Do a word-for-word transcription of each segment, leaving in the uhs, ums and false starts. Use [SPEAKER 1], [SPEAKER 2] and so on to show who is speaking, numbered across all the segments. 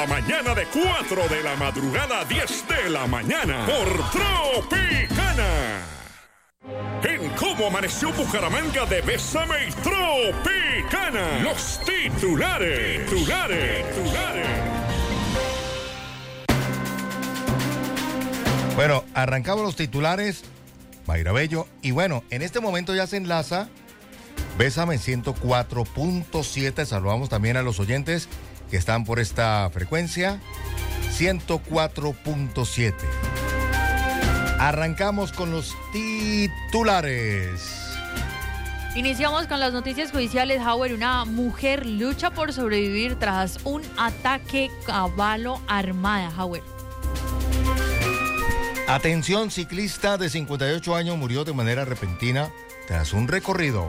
[SPEAKER 1] cada mañana de cuatro de la madrugada a diez de la mañana por Tropicana. En Cómo Amaneció Bucaramanga de Bésame y Tropicana. Los titulares. Titulares. Titulares.
[SPEAKER 2] Bueno, arrancamos los titulares, Mayra Bello. Y bueno, en este momento ya se enlaza Bésame en ciento cuatro punto siete. Saludamos también a los oyentes que están por esta frecuencia, ciento cuatro punto siete. Arrancamos con los titulares.
[SPEAKER 3] Iniciamos con las noticias judiciales. Howard, una mujer lucha por sobrevivir tras un ataque a bala armada. Howard.
[SPEAKER 2] Atención, ciclista de cincuenta y ocho años murió de manera repentina tras un recorrido.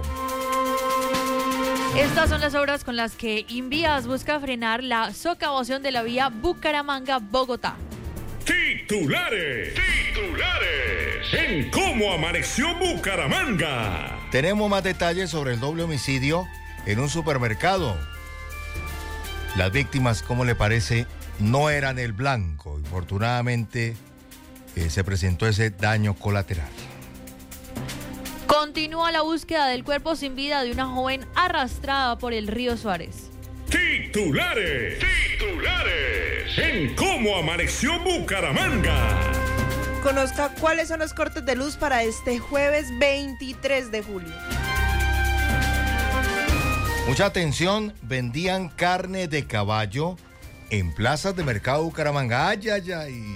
[SPEAKER 3] Estas son las obras con las que Invías busca frenar la socavación de la vía Bucaramanga-Bogotá.
[SPEAKER 1] Titulares. Titulares. En Cómo Amaneció Bucaramanga.
[SPEAKER 2] Tenemos más detalles sobre el doble homicidio en un supermercado. Las víctimas, ¿cómo le parece? No eran el blanco. Infortunadamente eh, se presentó ese daño colateral.
[SPEAKER 3] Continúa la búsqueda del cuerpo sin vida de una joven arrastrada por el río Suárez.
[SPEAKER 1] Titulares. Titulares. En Cómo Amaneció Bucaramanga.
[SPEAKER 4] Conozca cuáles son los cortes de luz para este jueves veintitrés de julio.
[SPEAKER 2] Mucha atención, vendían carne de caballo en plazas de mercado Bucaramanga. Ay, ay, ay.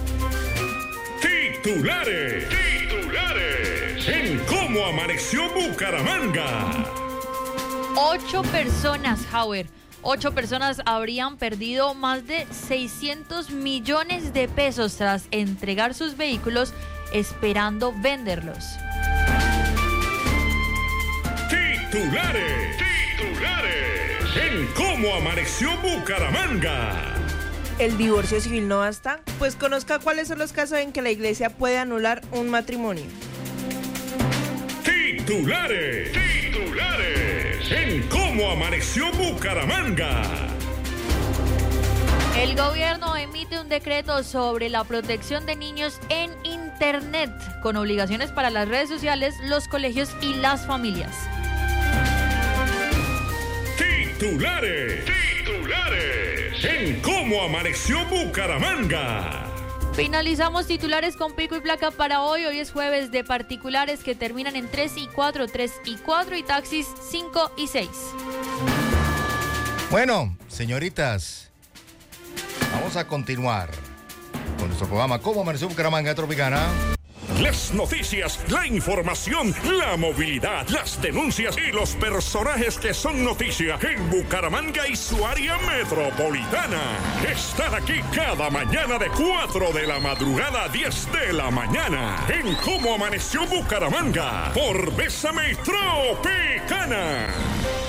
[SPEAKER 1] Titulares. Titulares. En Cómo Amaneció Bucaramanga.
[SPEAKER 3] Ocho personas, Howard. Ocho personas habrían perdido más de seiscientos millones de pesos tras entregar sus vehículos esperando venderlos.
[SPEAKER 1] Titulares. Titulares. En Cómo Amaneció Bucaramanga.
[SPEAKER 4] ¿El divorcio civil no basta? Pues conozca cuáles son los casos en que la iglesia puede anular un matrimonio.
[SPEAKER 1] Titulares. Titulares. En Cómo Amaneció Bucaramanga.
[SPEAKER 3] El gobierno emite un decreto sobre la protección de niños en Internet, con obligaciones para las redes sociales, los colegios y las familias.
[SPEAKER 1] Titulares. Titulares. En Cómo Amaneció Bucaramanga.
[SPEAKER 3] Finalizamos titulares con pico y placa para hoy. Hoy es jueves de particulares que terminan en tres y cuatro, tres y cuatro y taxis cinco y seis.
[SPEAKER 2] Bueno, señoritas, vamos a continuar con nuestro programa Cómo Amaneció Bucaramanga Tropicana.
[SPEAKER 1] Las noticias, la información, la movilidad, las denuncias y los personajes que son noticia en Bucaramanga y su área metropolitana. Están aquí cada mañana de cuatro de la madrugada a diez de la mañana en Cómo Amaneció Bucaramanga por Bésame y Tropicana.